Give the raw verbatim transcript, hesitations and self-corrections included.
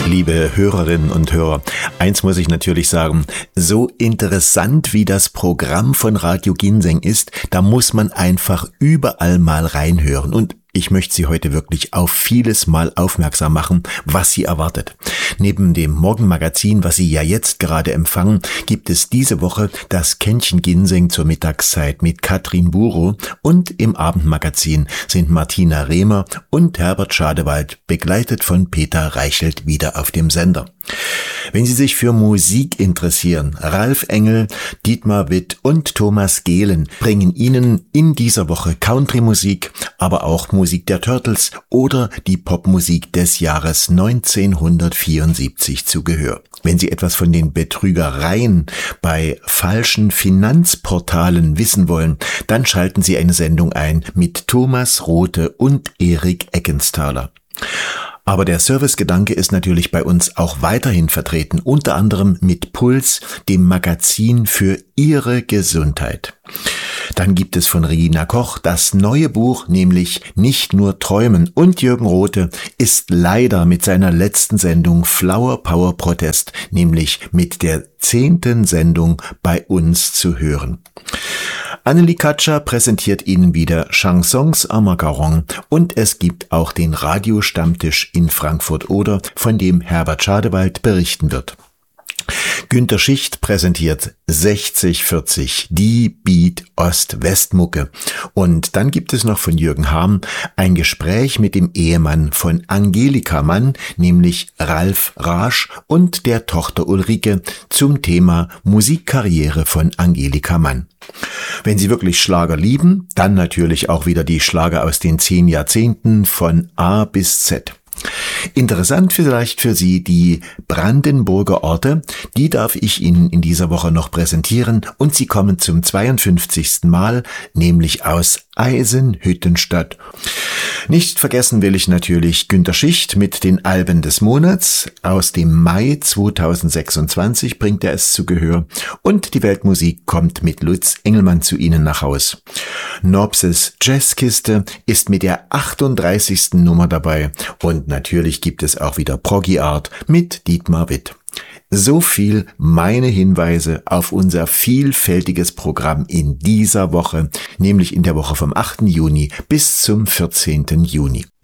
Liebe Hörerinnen und Hörer, eins muss ich natürlich sagen, so interessant wie das Programm von Radio Ginseng ist, da muss man einfach überall mal reinhören und ich möchte Sie heute wirklich auf vieles mal aufmerksam machen, was Sie erwartet. Neben dem Morgenmagazin, was Sie ja jetzt gerade empfangen, gibt es diese Woche das Kännchen Ginseng zur Mittagszeit mit Katrin Burow und im Abendmagazin sind Martina Rehmer und Herbert Schadewald, begleitet von Peter Reichelt, wieder auf dem Sender. Wenn Sie sich für Musik interessieren, Ralf Engel, Dietmar Witt und Thomas Gehlen bringen Ihnen in dieser Woche Country-Musik, aber auch Musik der Turtles oder die Popmusik des Jahres neunzehnhundertvierundsiebzig zu Gehör. Wenn Sie etwas von den Betrügereien bei falschen Finanzportalen wissen wollen, dann schalten Sie eine Sendung ein mit Thomas Rothe und Erik Eckenthaler. Aber der Servicegedanke ist natürlich bei uns auch weiterhin vertreten, unter anderem mit Puls, dem Magazin für Ihre Gesundheit. Dann gibt es von Regina Koch das neue Buch, nämlich Nicht nur träumen. Und Jürgen Rothe ist leider mit seiner letzten Sendung Flower Power Protest, nämlich mit der zehnten Sendung bei uns zu hören. Annelie Katscher präsentiert Ihnen wieder Chansons à Macaron und es gibt auch den Radiostammtisch in Frankfurt-Oder, von dem Herbert Schadewald berichten wird. Günter Schicht präsentiert sechzig vierzig, die Beat Ost-West-Mucke. Und dann gibt es noch von Jürgen Harm ein Gespräch mit dem Ehemann von Angelika Mann, nämlich Ralf Rasch und der Tochter Ulrike zum Thema Musikkarriere von Angelika Mann. Wenn Sie wirklich Schlager lieben, dann natürlich auch wieder die Schlager aus den zehn Jahrzehnten von A bis Z. Interessant vielleicht für Sie die Brandenburger Orte, die darf ich Ihnen in dieser Woche noch präsentieren und sie kommen zum zweiundfünfzigsten Mal, nämlich aus Eisenhüttenstadt. Nicht vergessen will ich natürlich Günter Schicht mit den Alben des Monats. Aus dem Mai zweitausendsechsundzwanzig bringt er es zu Gehör und die Weltmusik kommt mit Lutz Engelmann zu Ihnen nach Haus. Nobses Jazzkiste ist mit der achtunddreißigsten Nummer dabei und natürlich gibt es auch wieder Proggy Art mit Dietmar Witt. So viel meine Hinweise auf unser vielfältiges Programm in dieser Woche, nämlich in der Woche vom achten Juni bis zum vierzehnten Juni.